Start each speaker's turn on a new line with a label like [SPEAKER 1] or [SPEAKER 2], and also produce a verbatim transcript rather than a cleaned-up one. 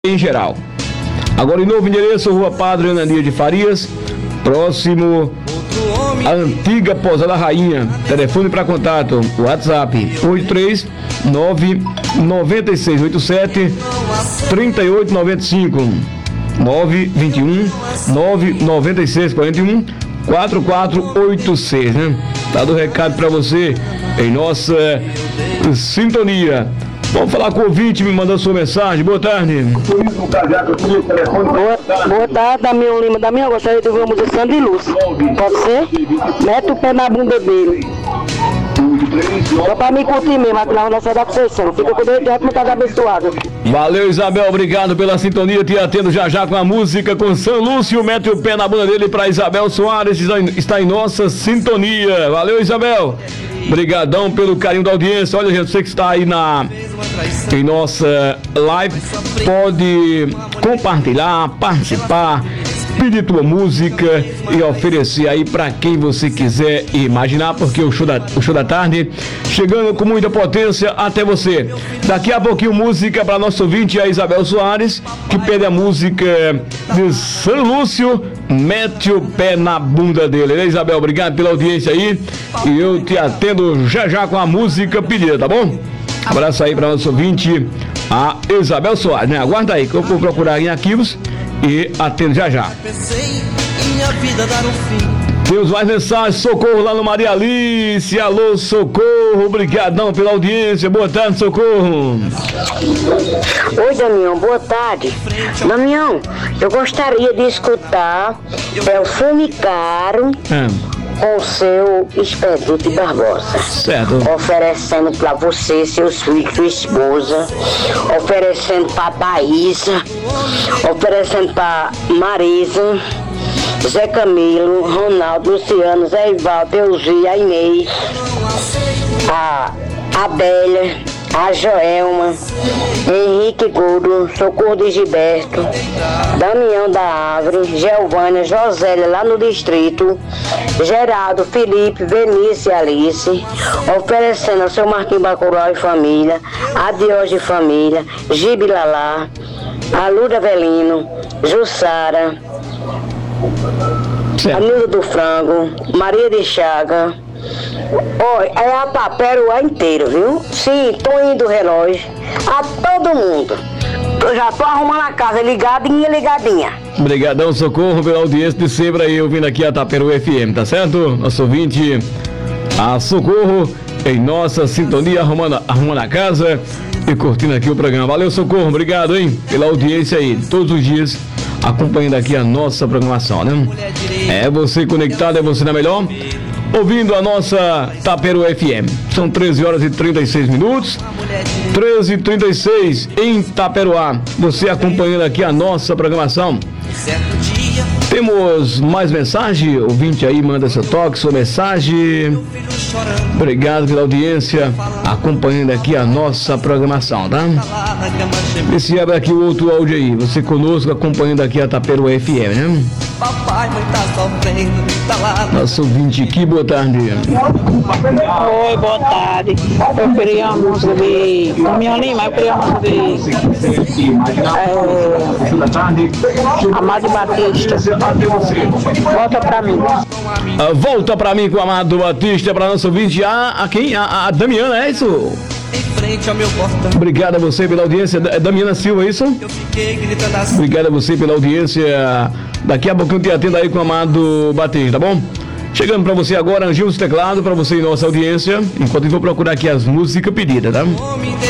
[SPEAKER 1] em geral. Agora, em novo endereço, Rua Padre Anania de Farias, próximo à antiga Pousada Rainha. Telefone para contato, WhatsApp oito três nove nove seis oito sete três oito nove cinco nove dois um nove nove seis quatro um quatro quatro oito seis, né? Tá do recado para você em nossa sintonia. Vamos falar com o ouvinte, me mandou sua mensagem. Boa tarde.
[SPEAKER 2] Boa, boa tarde, Damião Lima. Damião, eu gostaria de ouvir uma música de Luz. Pode ser? Mete o pé na bunda dele. Só pra me curtir mesmo, aqui na nossa da Conceição. Fica com Deus, muito abençoado.
[SPEAKER 1] Valeu, Isabel, obrigado pela sintonia. Te atendo já já com a música com São Lúcio. Mete o pé na bunda dele para Isabel Soares, está em nossa sintonia. Valeu, Isabel. Obrigadão pelo carinho da audiência. Olha, gente, você que está aí na em nossa live, pode compartilhar, participar, pedir tua música e oferecer aí para quem você quiser imaginar, porque o show, da, o show da tarde chegando com muita potência até você. Daqui a pouquinho, música para nosso ouvinte, a Isabel Soares, que pede a música de São Lúcio, Mete o Pé na Bunda dele, né, Isabel? Obrigado pela audiência aí e eu te atendo já já com a música pedida, tá bom? Abraço aí para nosso ouvinte, a Isabel Soares, né? Aguarda aí que eu vou procurar em arquivos e atendo já já. Temos mais mensagens, socorro lá no Maria Alice, alô, socorro, obrigadão pela audiência, boa tarde, socorro.
[SPEAKER 2] Oi, Damião, boa tarde. Damião, eu gostaria de escutar Perfume Caro
[SPEAKER 1] É.
[SPEAKER 2] com o seu Expedito Barbosa.
[SPEAKER 1] Certo.
[SPEAKER 2] Oferecendo pra você, seus filhos, sua esposa. Oferecendo pra Thaísa. Oferecendo pra Marisa. Zé Camilo, Ronaldo, Luciano, Zé Ivaldo, Eugênia, a Inês. A Adélia. A Joelma, Henrique Gordo, Socorro de Gilberto, Damião da Árvore, Geovânia, Josélia lá no distrito, Geraldo, Felipe, Benício e Alice, oferecendo ao seu Marquinhos Bacurau e família, a Diógenes e família, Gibilalá, a Luda Avelino, Jussara, a Nilda do Frango, Maria de Chaga. Olha, é a Taperoá inteiro, viu? Sim, Toninho do Relógio, a todo mundo. Eu já tô arrumando a casa ligadinha, ligadinha.
[SPEAKER 1] Obrigadão, socorro, pela audiência de sempre aí, ouvindo aqui a Taperoá F M, tá certo? Nosso ouvinte, a Socorro, em nossa sintonia, arrumando, arrumando a casa e curtindo aqui o programa. Valeu, Socorro, obrigado, hein? Pela audiência aí, todos os dias, acompanhando aqui a nossa programação, né? É você conectado, é você na melhor, ouvindo a nossa Taperoá F M. São treze horas e trinta e seis minutos. treze e trinta e seis em Taperoá. Você acompanhando aqui a nossa programação. Temos mais mensagem? O ouvinte aí manda seu toque, sua mensagem. Obrigado pela audiência, acompanhando aqui a nossa programação, tá? E se abre aqui o outro áudio aí, você conosco acompanhando aqui a Taperoá F M, né? Nosso ouvinte aqui, boa tarde.
[SPEAKER 3] Oi, boa tarde. Eu queria uma música de Damião Lima, eu queria uma música de é, Amado Batista. Volta pra mim.
[SPEAKER 1] Uh, volta pra mim com o Amado Batista, pra nosso ouvinte, a, a quem? A, a Damiana, é isso? Obrigado a você pela audiência. É Damiana Silva, é isso? Obrigado a você pela audiência. Daqui a pouco eu te atendo aí com o Amado Batista, tá bom? Chegando pra você agora, Angilson Teclado, pra você e nossa audiência. Enquanto eu vou procurar aqui as músicas pedidas, tá?